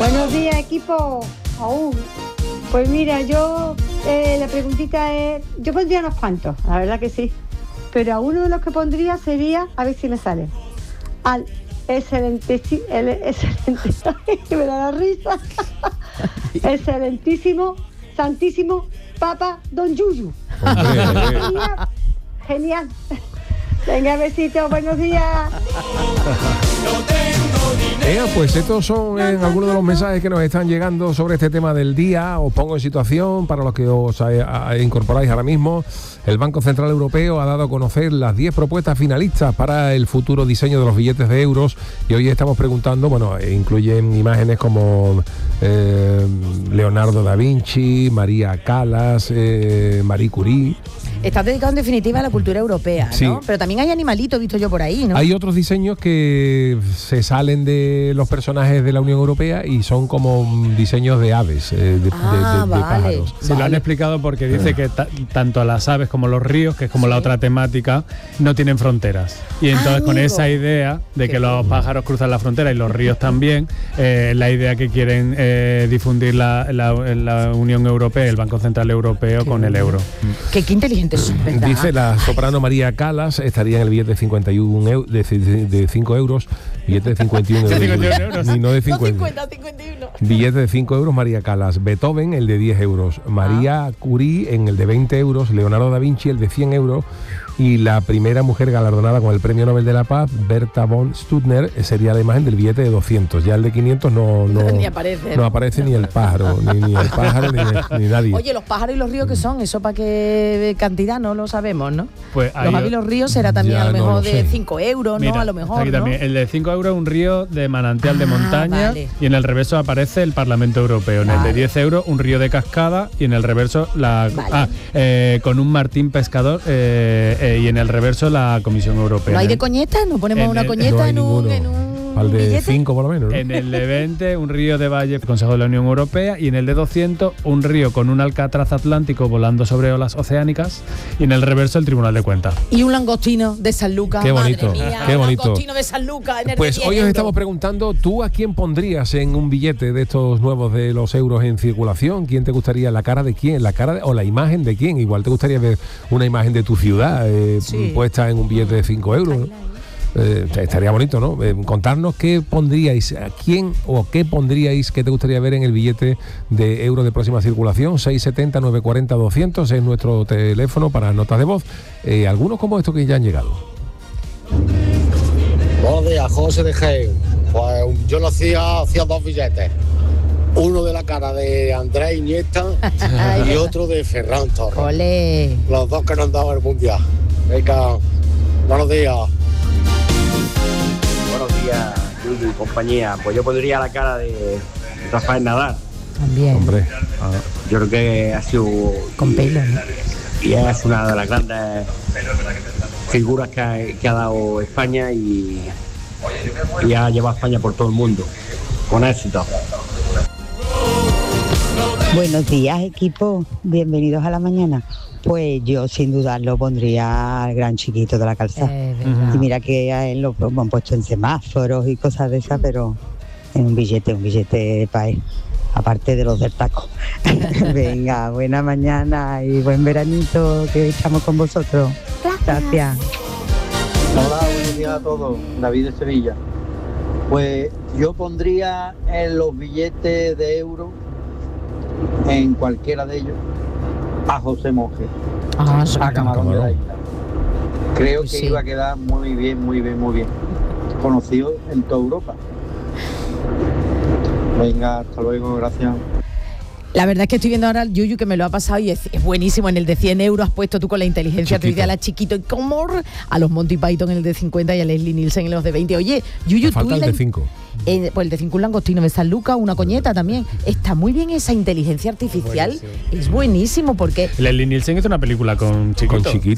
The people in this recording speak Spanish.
Buenos días, equipo. Pues mira, yo la preguntita es, yo pondría unos cuantos, la verdad que sí, pero a uno de los que pondría sería, a ver si me sale, al excelentísimo, que me da la risa, excelentísimo, santísimo Papa Don Yuyu. Genial. Venga, besitos, buenos días. Pues estos son algunos de los mensajes que nos están llegando sobre este tema del día. Os pongo en situación para los que os incorporáis ahora mismo. El Banco Central Europeo ha dado a conocer las 10 propuestas finalistas para el futuro diseño de los billetes de euros y hoy estamos preguntando, incluyen imágenes como Leonardo da Vinci, María Callas, Marie Curie. Está dedicado en definitiva a la cultura europea, ¿no? Sí. Pero también hay animalitos, visto yo por ahí, ¿no? Hay otros diseños que se salen de los personajes de la Unión Europea y son como diseños de aves, de pájaros. Se lo han explicado porque dice que tanto las aves como los ríos, que es como la otra temática, no tienen fronteras. Y entonces con esa idea de que los pájaros cruzan la frontera y los ríos también, la idea que quieren difundir la Unión Europea, el Banco Central Europeo con el euro. Qué inteligente es, ¿verdad? Dice la soprano María Callas, estaría en el billete de 51 de 5 euros, billete de 51 euros. Ni no de 50. 51. Billete de 5 euros María Callas, Beethoven el de 10 euros, María Curie en el de 20 euros, Leonardo da Vinci el de 100 euros y la primera mujer galardonada con el Premio Nobel de la Paz, Berta von Stuttner, sería la imagen del billete de 200. Ya el de 500 ni aparece. No aparece ni el pájaro, ni el pájaro ni nadie. Oye, los pájaros y los ríos, ¿qué son? ¿Eso para qué cantidad? No lo sabemos, ¿no? Pues los aves y los ríos será también a lo mejor de 5 euros, Mira, ¿no? A lo mejor, aquí ¿no? también, el de 5 euros es un río de manantial de montaña, vale. Y en el reverso aparece el Parlamento Europeo. En el de 10 euros un río de cascada y en el reverso con un martín pescador y en el reverso la Comisión Europea. ¿No hay de coñeta? ¿No ponemos una coñeta en un al de billete? 5 por lo menos, ¿no? En el de 20 un río de valle, Consejo de la Unión Europea, y en el de 200 un río con un alcatraz atlántico volando sobre olas oceánicas y en el reverso el Tribunal de Cuentas. Y un langostino de San Lucas. Qué bonito, madre mía, qué bonito. Un langostino de San Lucas. Pues hoy os estamos preguntando, ¿tú a quién pondrías en un billete de estos nuevos de los euros en circulación? ¿Quién te gustaría? ¿La cara de quién? ¿O la imagen de quién? Igual te gustaría ver una imagen de tu ciudad puesta en un billete de 5 euros, ¿no? Estaría bonito, ¿no? Contarnos qué pondríais, a quién o qué pondríais que te gustaría ver en el billete de euro de próxima circulación. 670-940-200 es nuestro teléfono para notas de voz. Algunos como estos que ya han llegado. Buenos días, José de Jaén. Pues yo lo hacía 2 billetes. Uno de la cara de Andrés Iniesta y otro de Ferran Torres. ¡Olé! Los dos que nos han dado el mundial. Venga, buenos días. Buenos días, Yuyu y compañía. Pues yo pondría la cara de Rafael Nadal. También. Hombre. Yo creo que ha sido... Con pelo, ¿no? Y es una de las grandes figuras que ha dado España y ha llevado a España por todo el mundo. Con éxito. Buenos días, equipo. Bienvenidos a la mañana. Pues yo sin dudarlo pondría al gran chiquito de la calzada. Y mira que a él lo han puesto en semáforos y cosas de esas, pero en un billete para él, aparte de los del taco. Venga, buena mañana y buen veranito que estamos con vosotros. Gracias. Hola, buenos días a todos. David de Sevilla. Pues yo pondría en los billetes de euro, en cualquiera de ellos, a José Monge, a Camarón de la Isla. Creo que iba a quedar muy bien, conocido en toda Europa. Venga, hasta luego, gracias. La verdad es que estoy viendo ahora al Yuyu que me lo ha pasado y es buenísimo. En el de 100 euros has puesto tú con la inteligencia artificial a Chiquito y como a los Monty Python en el de 50 y a Leslie Nielsen en los de 20. Oye, Yuyu, tú falta el de 5. Pues el de 5 un langostino de San Lucas, una coñeta también. Está muy bien esa inteligencia artificial. Es buenísimo porque... Leslie Nielsen hizo una película con Chiquito.